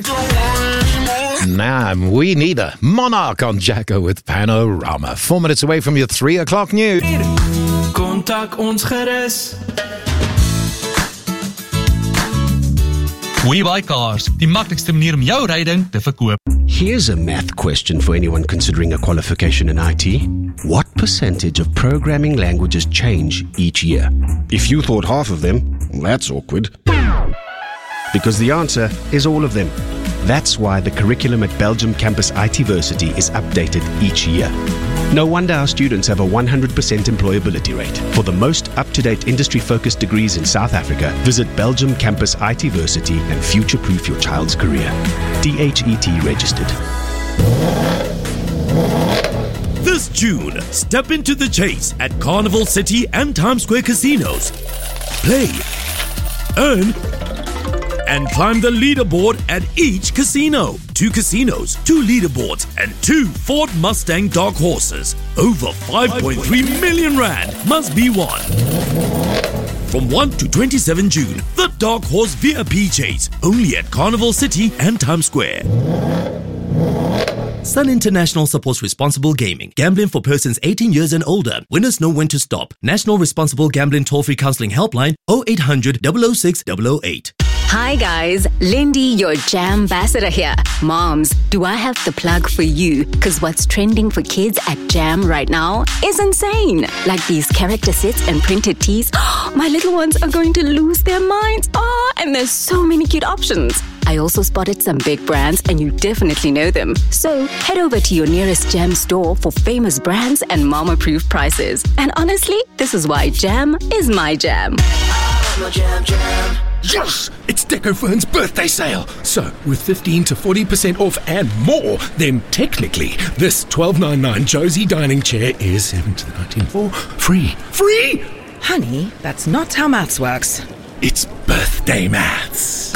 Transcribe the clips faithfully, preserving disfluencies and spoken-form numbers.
Nah, we need a Monarch on Jacko with Panorama. Four minutes away from your three o'clock news. Kontak ons gerus. WeBuyCars, die maklikste manier om jou ryding te verkoop. Here's a math question for anyone considering a qualification in I T. What percentage of programming languages change each year? If you thought half of them, that's awkward. Because the answer is all of them. That's why the curriculum at Belgium Campus ITversity is updated each year. No wonder our students have a one hundred percent employability rate. For the most up-to-date industry-focused degrees in South Africa, visit Belgium Campus ITversity and future-proof your child's career. D H E T registered. This June, step into the chase at Carnival City and Times Square casinos. Play, earn, and climb the leaderboard at each casino. Two casinos, two leaderboards, and two Ford Mustang Dark Horses. Over five point three million rand must be won. From first to twenty-seventh of June, the Dark Horse V I P Chase, only at Carnival City and Times Square. Sun International supports responsible gaming. Gambling for persons eighteen years and older. Winners know when to stop. National Responsible Gambling Toll-Free Counseling Helpline oh eight hundred, double oh six, double oh eight. Hi guys, Lindy, your jam ambassador here. Moms, do I have the plug for you? Because what's trending for kids at Jam right now is insane. Like these character sets and printed tees. My little ones are going to lose their minds. Oh, and there's so many cute options. I also spotted some big brands and you definitely know them. So head over to your nearest Jam store for famous brands and mama-proof prices. And honestly, this is why Jam is my jam. I'm a jam jam. Yes! It's Decofern's birthday sale. So, with fifteen to forty percent off and more, then technically, this twelve ninety-nine Josie dining chair is seven to the nineteen for free. Free! Honey, that's not how maths works. It's birthday maths.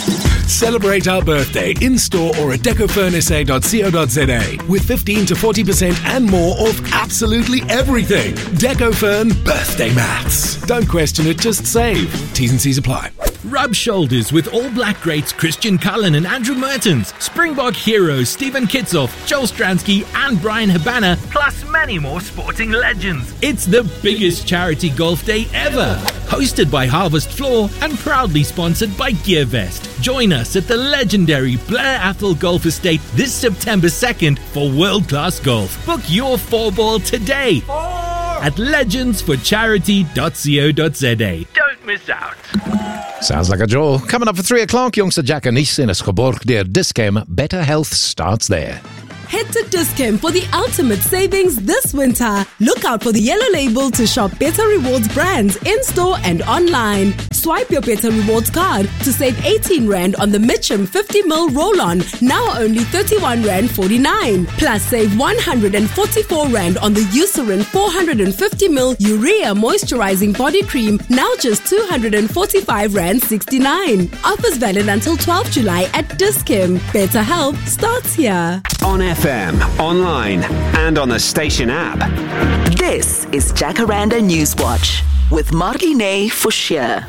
Celebrate our birthday in-store or at decofernsa dot co dot za with fifteen to forty percent and more off absolutely everything. Decofern birthday maths. Don't question it, just save. T's and C's apply. Rub shoulders with All Black greats Christian Cullen and Andrew Mertens, Springbok heroes Stephen Kitsoff, Joel Stransky and Brian Habana, plus many more sporting legends. It's the biggest charity golf day ever. Hosted by Harvest Floor and proudly sponsored by GearVest. Join us at the legendary Blair Athol Golf Estate this September second for world-class golf. Book your four ball today at legends for charity dot co dot za. Don't miss out. Sounds like a draw. Coming up for three o'clock, jongste Jack en Nies in is geborgd deur Dis-Chem. Better health starts there. Head to Dis-Chem for the ultimate savings this winter. Look out for the yellow label to shop Better Rewards brands in-store and online. Swipe your Better Rewards card to save eighteen rand on the Mitchum fifty milliliter roll-on, now only thirty-one rand forty-nine. Plus save one hundred forty-four rand on the Eucerin four hundred fifty milliliter urea moisturizing body cream, now just two hundred forty-five rand sixty-nine. Offers valid until twelfth of July at Dis-Chem. Better health starts here. On F M, online, and on the station app. This is Jacaranda Newswatch with Marlene Forshire.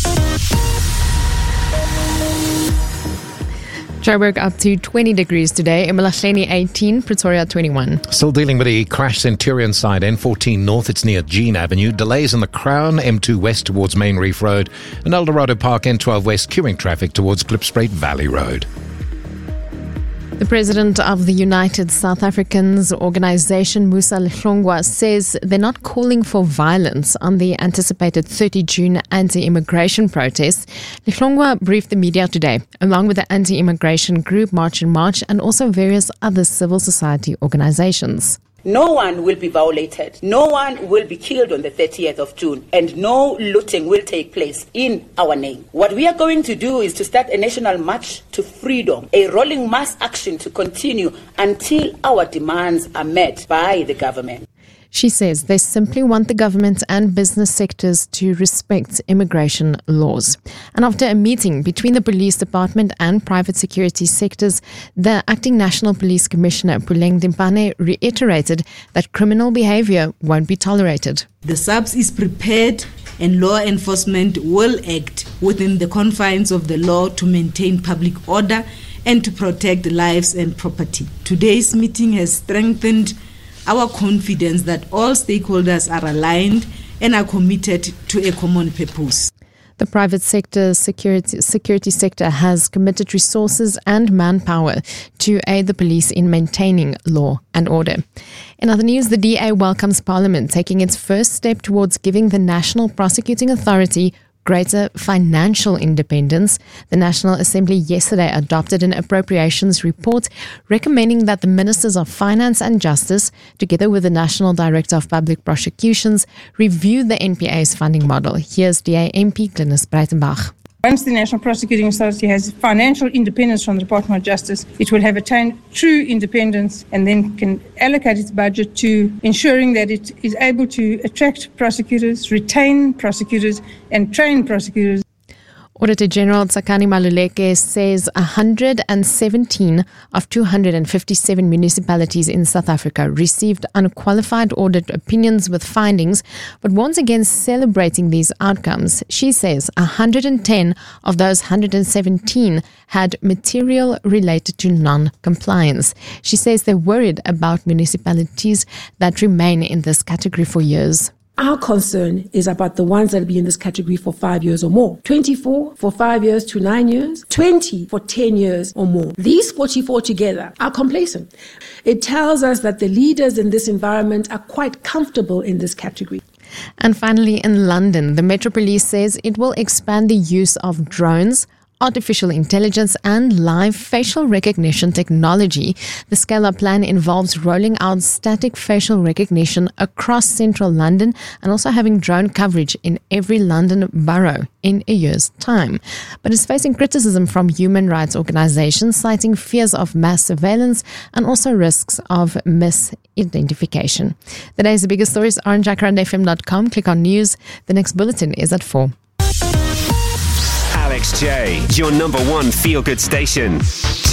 Joburg up to twenty degrees today, eMalahleni eighteen, Pretoria twenty-one. Still dealing with the crash Centurion side, N fourteen North, it's near Jean Avenue. Delays in the Crown, M two West towards Main Reef Road, and Eldorado Park, N twelve West, queuing traffic towards Klipspruit Valley Road. The president of the United South Africans organisation, Musa Lehlongwa, says they're not calling for violence on the anticipated thirtieth of June anti-immigration protests. Lehlongwa briefed the media today, along with the anti-immigration group March in March and also various other civil society organisations. No one will be violated. No one will be killed on the thirtieth of June. And no looting will take place in our name. What we are going to do is to start a national march to freedom, a rolling mass action to continue until our demands are met by the government. She says they simply want the government and business sectors to respect immigration laws. And after a meeting between the police department and private security sectors, the acting National Police Commissioner, Puleng Dimpane, reiterated that criminal behavior won't be tolerated. The S A B S is prepared and law enforcement will act within the confines of the law to maintain public order and to protect lives and property. Today's meeting has strengthened our confidence that all stakeholders are aligned and are committed to a common purpose. The private sector security, security sector has committed resources and manpower to aid the police in maintaining law and order. In other news, the D A welcomes Parliament taking its first step towards giving the National Prosecuting Authority greater financial independence. The National Assembly yesterday adopted an appropriations report recommending that the Ministers of Finance and Justice, together with the National Director of Public Prosecutions, review the N P A's funding model. Here's D A M P Glynis Breitenbach. Once the National Prosecuting Authority has financial independence from the Department of Justice, it will have attained true independence and then can allocate its budget to ensuring that it is able to attract prosecutors, retain prosecutors, and train prosecutors. Auditor General Tsakani Maluleke says one hundred seventeen of two hundred fifty-seven municipalities in South Africa received unqualified audit opinions with findings, but once again celebrating these outcomes. She says one hundred ten of those one hundred seventeen had material related to non-compliance. She says they're worried about municipalities that remain in this category for years. Our concern is about the ones that will be in this category for five years or more. twenty-four for five years to nine years, twenty for ten years or more. These forty-four together are complacent. It tells us that the leaders in this environment are quite comfortable in this category. And finally, in London, the Metro Police says it will expand the use of drones, artificial intelligence and live facial recognition technology. The scale-up plan involves rolling out static facial recognition across central London and also having drone coverage in every London borough in a year's time. But it's facing criticism from human rights organizations, citing fears of mass surveillance and also risks of misidentification. The day's biggest stories are on jacaranda f m dot com. Click on news. The next bulletin is at four. Alex J, your number one feel-good station.